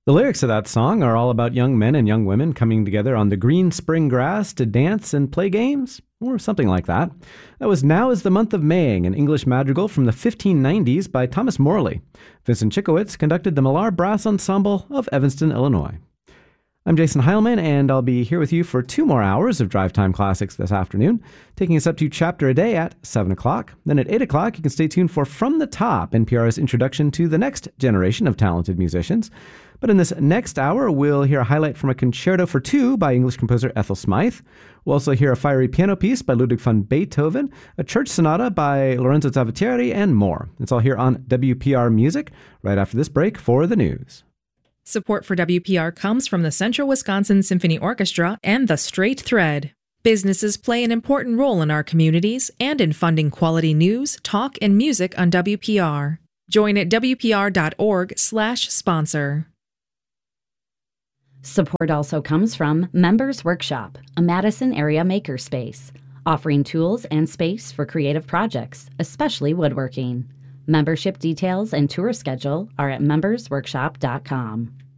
The lyrics of that song are all about young men and young women coming together on the green spring grass to dance and play games, or something like that. That was Now is the Month of Maying, an English madrigal from the 1590s by Thomas Morley. Vincent Chikowitz conducted the Millar Brass Ensemble of Evanston, Illinois. I'm Jason Heilman, and I'll be here with you for 2 more hours of Drive Time Classics this afternoon, taking us up to Chapter a Day at 7 o'clock. Then at 8 o'clock, you can stay tuned for From the Top, NPR's introduction to the next generation of talented musicians. But in this next hour, we'll hear a highlight from a concerto for 2 by English composer Ethel Smythe. We'll also hear a fiery piano piece by Ludwig van Beethoven, a church sonata by Lorenzo Zavatieri, and more. It's all here on WPR Music, right after this break for the news. Support for WPR comes from the Central Wisconsin Symphony Orchestra and The Straight Thread. Businesses play an important role in our communities and in funding quality news, talk, and music on WPR. Join at wpr.org/sponsor. Support also comes from Members Workshop, a Madison area makerspace, offering tools and space for creative projects, especially woodworking. Membership details and tour schedule are at membersworkshop.com.